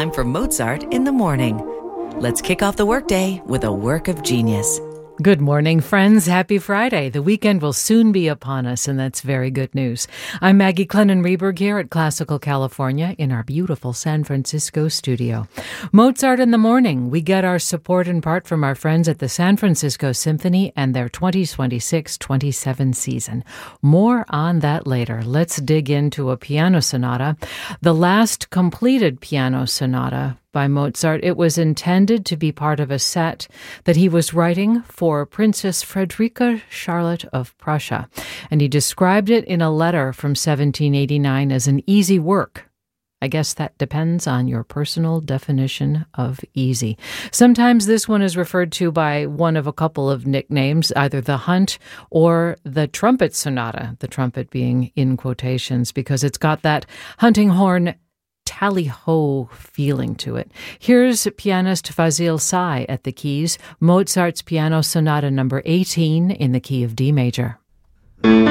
time for Mozart in the morning. Let's kick off the workday with a work of genius. Good morning, friends. Happy Friday. The weekend will soon be upon us, and that's very good news. I'm Maggie Clennon-Reberg here at Classical California in our beautiful San Francisco studio. Mozart in the morning. We get our support in part from our friends at the San Francisco Symphony and their 2026-27 season. More on that later. Let's dig into a piano sonata, the last completed piano sonata by Mozart. It was intended to be part of a set that he was writing for Princess Frederica Charlotte of Prussia, and he described it in a letter from 1789 as an easy work. I guess that depends on your personal definition of easy. Sometimes this one is referred to by one of a couple of nicknames, either the Hunt or the Trumpet Sonata, the trumpet being in quotations, because it's got that hunting horn tally-ho feeling to it. Here's pianist Fazil Say at the keys, Mozart's Piano Sonata number 18 in the key of D major.